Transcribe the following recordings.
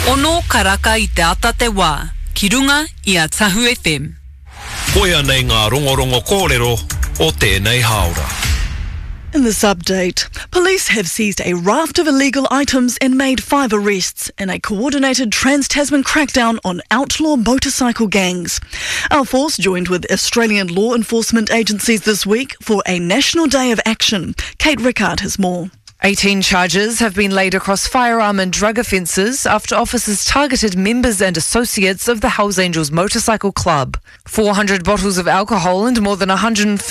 Ono karaka I te ata te wā, ki runga I a Tahu FM. Koia nei ngā rongorongo kōrero o tēnei haora. In this update, police have seized a raft of illegal items and made 5 arrests in a coordinated Trans-Tasman crackdown on outlaw motorcycle gangs. Our force joined with Australian law enforcement agencies this week for a national day of action. Kate Rickard has more. 18 charges have been laid across firearm and drug offences after officers targeted members and associates of the Hells Angels Motorcycle Club. 400 bottles of alcohol and more than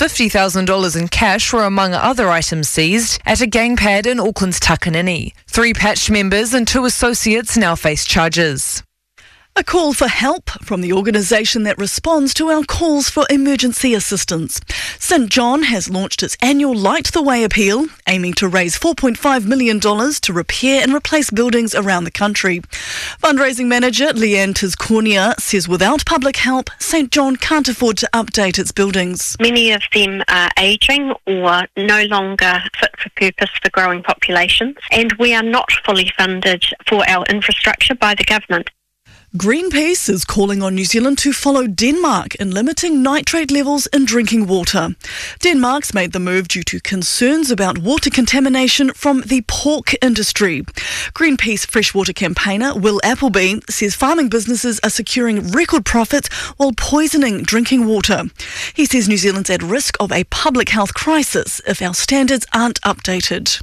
$150,000 in cash were among other items seized at a gang pad in Auckland's Takanini. 3 patched members and 2 associates now face charges. A call for help from the organisation that responds to our calls for emergency assistance. St John has launched its annual Light the Way appeal, aiming to raise $4.5 million to repair and replace buildings around the country. Fundraising manager Leanne Tiscornia says without public help, St John can't afford to update its buildings. Many of them are ageing or no longer fit for purpose for growing populations, and we are not fully funded for our infrastructure by the government. Greenpeace is calling on New Zealand to follow Denmark in limiting nitrate levels in drinking water. Denmark's made the move due to concerns about water contamination from the pork industry. Greenpeace freshwater campaigner Will Appleby says farming businesses are securing record profits while poisoning drinking water. He says New Zealand's at risk of a public health crisis if our standards aren't updated.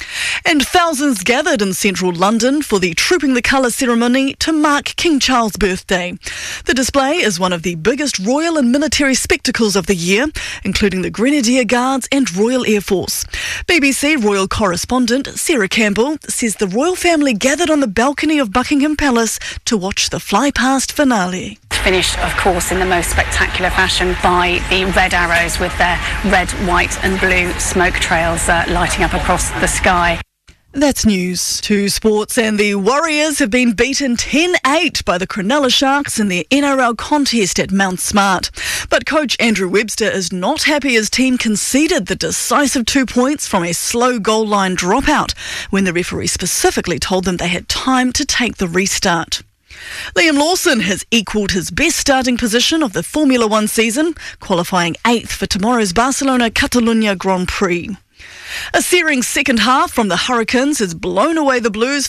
And thousands gathered in central London for the Trooping the Colours ceremony to mark King Charles' birthday. The display is one of the biggest royal and military spectacles of the year, including the Grenadier Guards and Royal Air Force. BBC royal correspondent Sarah Campbell says the royal family gathered on the balcony of Buckingham Palace to watch the fly-past finale. Finished, of course, in the most spectacular fashion by the Red Arrows with their red, white and blue smoke trails lighting up across the sky. That's news. To sports, and the Warriors have been beaten 10-8 by the Cronulla Sharks in their NRL contest at Mount Smart. But coach Andrew Webster is not happy his team conceded the decisive 2 points from a slow goal line dropout when the referee specifically told them they had time to take the restart. Liam Lawson has equalled his best starting position of the Formula One season, qualifying 8th for tomorrow's Barcelona-Catalunya Grand Prix. A searing second half from the Hurricanes has blown away the Blues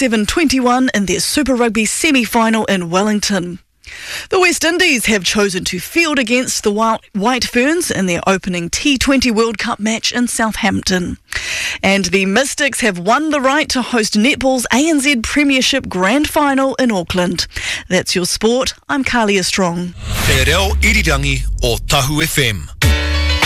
57-21 in their Super Rugby semi-final in Wellington. The West Indies have chosen to field against the White Ferns in their opening T20 World Cup match in Southampton. And the Mystics have won the right to host netball's ANZ Premiership Grand Final in Auckland. That's your sport. I'm Kalia Strong. Te reo irirangi o Tahu FM.